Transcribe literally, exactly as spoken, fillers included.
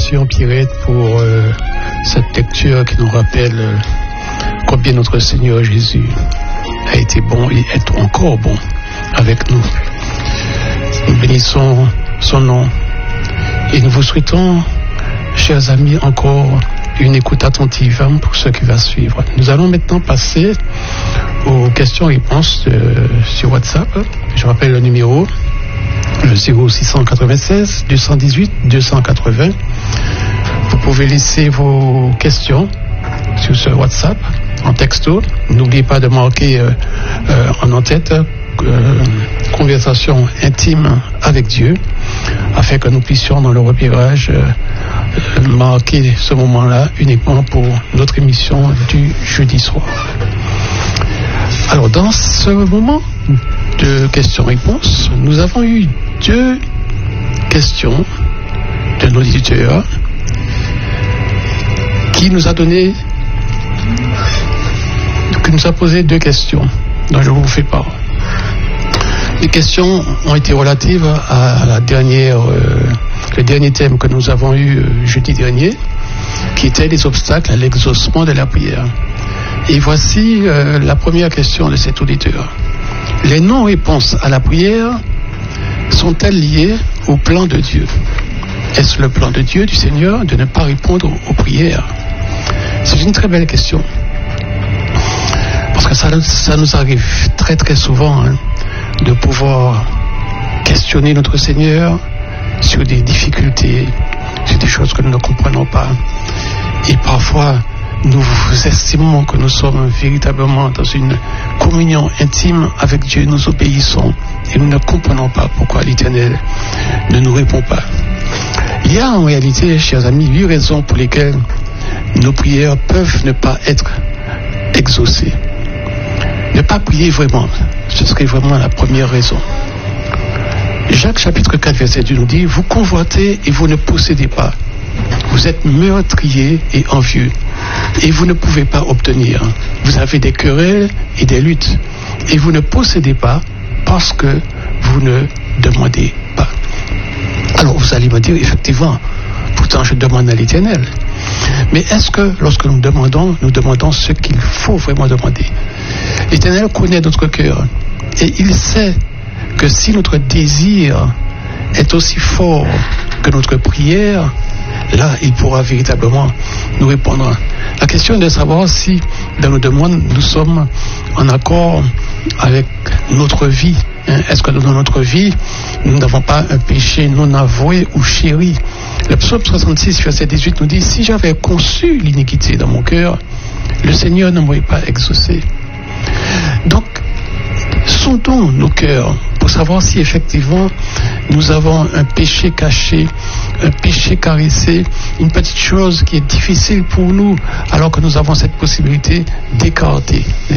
Sion Pierrette pour euh, cette lecture qui nous rappelle euh, combien notre Seigneur Jésus a été bon et est encore bon avec nous. Nous bénissons son nom et nous vous souhaitons, chers amis, encore une écoute attentive hein, pour ce qui va suivre. Nous allons maintenant passer aux questions-réponses euh, sur WhatsApp. Je rappelle le numéro, le zéro six cent quatre-vingt-seize deux cent dix-huit deux cent quatre-vingts. Vous pouvez laisser vos questions sur ce WhatsApp en texto. N'oubliez pas de marquer euh, euh, en en-tête euh, conversation intime avec Dieu, afin que nous puissions dans le repérage euh, euh, marquer ce moment-là uniquement pour notre émission du jeudi soir. Alors dans ce moment de questions-réponses, nous avons eu deux questions de nos auditeurs qui nous a donné, qui nous a posé deux questions dont je vous fais part. Les questions ont été relatives à la dernière, euh, le dernier thème que nous avons eu euh, jeudi dernier, qui était les obstacles à l'exaucement de la prière. Et voici euh, la première question de cet auditeur. Les non-réponses à la prière sont-elles liées au plan de Dieu? Est-ce le plan de Dieu, du Seigneur, de ne pas répondre aux prières? C'est une très belle question. Parce que ça, ça nous arrive très très souvent hein, de pouvoir questionner notre Seigneur sur des difficultés, sur des choses que nous ne comprenons pas. Et parfois, nous estimons que nous sommes véritablement dans une communion intime avec Dieu, nous obéissons et nous ne comprenons pas pourquoi l'Éternel ne nous répond pas. Il y a en réalité, chers amis, huit raisons pour lesquelles nos prières peuvent ne pas être exaucées. Ne pas prier vraiment, ce serait vraiment la première raison. Jacques chapitre quatre verset deux nous dit: vous convoitez et vous ne possédez pas. Vous êtes meurtriers et envieux et vous ne pouvez pas obtenir. Vous avez des querelles et des luttes et vous ne possédez pas parce que vous ne demandez pas. Alors vous allez me dire, effectivement, pourtant je demande à l'Éternel. Mais est-ce que lorsque nous demandons, nous demandons ce qu'il faut vraiment demander? L'Éternel connaît notre cœur et il sait que si notre désir est aussi fort que notre prière, là, il pourra véritablement nous répondre. La question est de savoir si, dans nos demandes, nous sommes en accord avec notre vie. Est-ce que dans notre vie, nous n'avons pas un péché non avoué ou chéri? Le psaume soixante-six, verset dix-huit nous dit: si j'avais conçu l'iniquité dans mon cœur, le Seigneur ne m'aurait pas exaucé. Donc, sondons nos cœurs pour savoir si effectivement nous avons un péché caché, un péché caressé, une petite chose qui est difficile pour nous, alors que nous avons cette possibilité d'écarter.